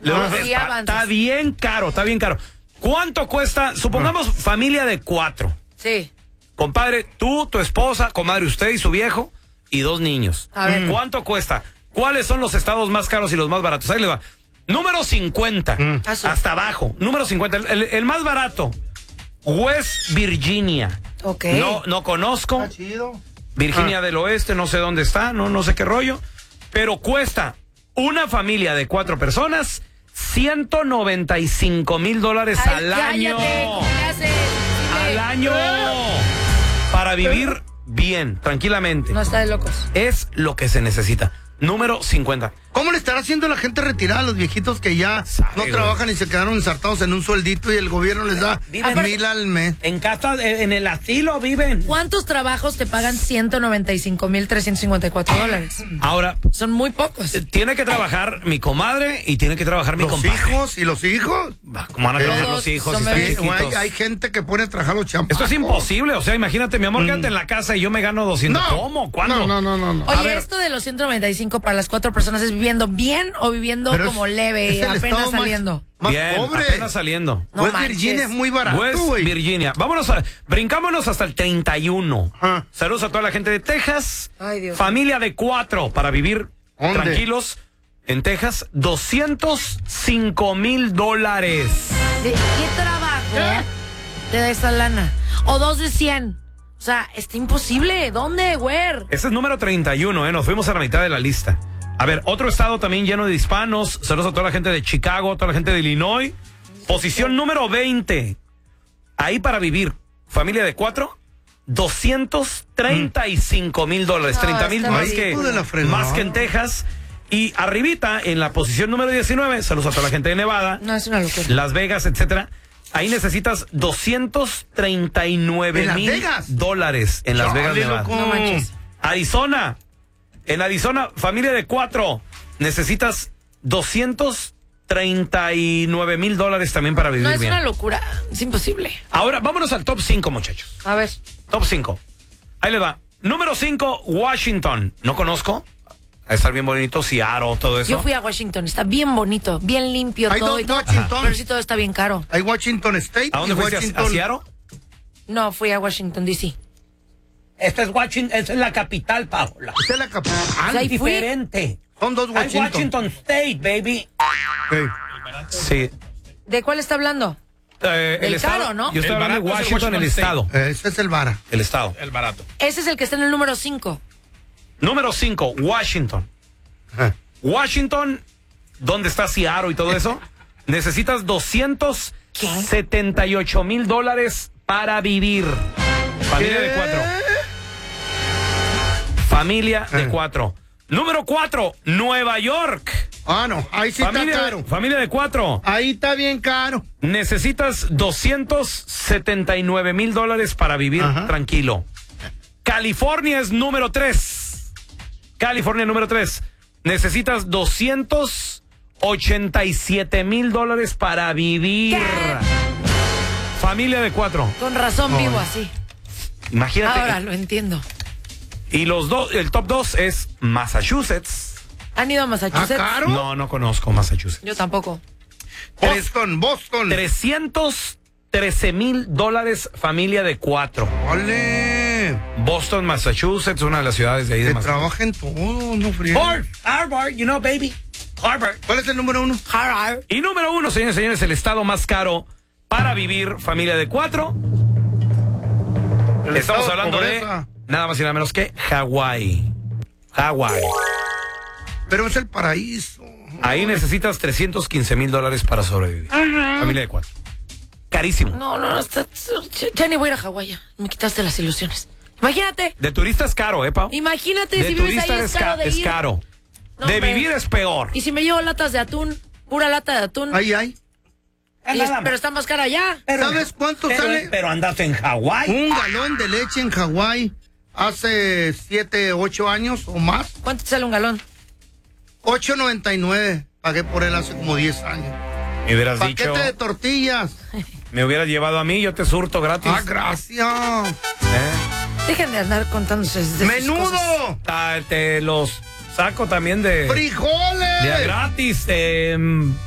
Está bien caro, está bien caro. ¿Cuánto cuesta? Supongamos familia de 4. Sí. Compadre, tú, tu esposa, comadre, usted y su viejo y 2 niños. A ver. ¿Cuánto cuesta? ¿Cuáles son los estados más caros y los más baratos? Ahí le va. Número 50. Hasta abajo. Número 50. El más barato. West Virginia. Ok. No conozco. Está chido. Virginia del Oeste, no sé dónde está, no sé qué rollo. Pero cuesta una familia de 4 personas $195,000 al año. Al año. Para vivir bien, tranquilamente. No está de locos. Es lo que se necesita. Número 50. ¿Cómo le estará haciendo la gente retirada a los viejitos que ya no trabajan y se quedaron ensartados en un sueldito y el gobierno les da $1,000 al mes? En casa, en el asilo viven. ¿Cuántos trabajos te pagan $195,354? Ahora, son muy pocos. Tiene que trabajar mi comadre y tiene que trabajar mi compadre. ¿Los hijos? ¿Y los hijos? ¿Cómo van a trabajar los hijos? Si están chiquitos? Hay gente que pone a trabajar los champos. Esto es imposible. O sea, imagínate, mi amor, quédate en la casa y yo me gano 200. No. ¿Cómo? ¿Cuándo? No. Oye, esto de los 195 para las 4 personas, ¿es viviendo bien o viviendo como leve, apenas saliendo? Más bien, pobre. apenas saliendo. No West manches. Virginia es muy barato, West güey. Virginia. Brincámonos hasta el 31. Saludos a toda la gente de Texas. Ay, Dios. Familia de 4 para vivir ¿Dónde? tranquilos en Texas. $205,000. ¿De qué trabajo te da esa lana? O 2 de 100. O sea, está imposible. ¿Dónde, güey? Ese es número 31, Nos fuimos a la mitad de la lista. A ver, otro estado también lleno de hispanos. Saludos a toda la gente de Chicago, a toda la gente de Illinois. Posición número 20. Ahí para vivir. Familia de 4. $235,000. 30,000 más que en Texas. Y arribita, en la posición número 19. Saludos a toda la gente de Nevada. No, es una locura. Las Vegas, etcétera. Ahí necesitas $239,000 en Las Vegas, Nevada. No manches. Arizona. En Arizona, familia de 4, necesitas $239,000 también para vivir No, es bien. una locura. Es imposible. Ahora, vámonos al top 5, muchachos. A ver. Top 5. Ahí le va. Número 5, Washington. No conozco. A estar bien bonito, Seattle, todo eso. Yo fui a Washington. Está bien bonito, bien limpio Hay todo. dos Y todo. Washington. Pero sí, todo está bien caro. Hay Washington State. ¿A dónde y fuiste? Washington... ¿A Seattle? No, fui a Washington, D.C. Esta es Washington, esta es la capital, Paola. Esta es la capital. ahí fui. Diferente. Son 2 Hay Washington. Washington State, baby. Sí. ¿De cuál está hablando? El estado, caro, ¿no? Yo estoy El hablando de barato es Washington, el Washington estado. Ese es el vara. El estado. El barato. Ese es el que está en el número 5. Número 5, Washington. Washington, ¿dónde está Seattle y todo eso? Necesitas $278,000 para vivir. Familia de 4. Familia de 4. Número 4, Nueva York. No, ahí sí está caro. Familia de 4. Ahí está bien caro. Necesitas $279,000 para vivir tranquilo. California es número 3. California número 3. Necesitas $287,000 para vivir. Familia de 4. Con razón vivo así. Imagínate. Ahora lo entiendo. Y el top 2 es Massachusetts. ¿Han ido a Massachusetts? ¿Caro? No conozco Massachusetts. Yo tampoco. Boston. $313,000 familia de 4. ¡Ole! Boston, Massachusetts, una de las ciudades de ahí de Se Massachusetts. trabaja en todo, no frío. Harvard, you know, baby. Harvard. ¿Cuál es el número 1? Harvard. Y número 1, señores y señores, el estado más caro para vivir, familia de 4. Estamos hablando de nada más y nada menos que Hawái. Hawái. Pero es el paraíso. Ahí necesitas $315,000 para sobrevivir. Familia de 4. Carísimo. No, ya ni voy a ir a Hawái. Ya. Me quitaste las ilusiones. Imagínate. De turista es caro, Pau? Imagínate De si vives turista ahí, es caro. No, de hombre. vivir es peor. Y si me llevo latas de atún, pura lata de atún. Ahí. Pero está más cara allá. ¿Sabes cuánto sale? Pero andas en Hawái. Un galón de leche en Hawái hace 7, 8 años o más. ¿Cuánto te sale un galón? $8.99. Pagué por él hace como 10 años. Me hubieras Paquete dicho, de tortillas. me hubieras llevado a mí, yo te surto gratis. Gracias. Dejen de andar contándose. ¡Menudo! Te los saco también de ¡Frijoles! gratis.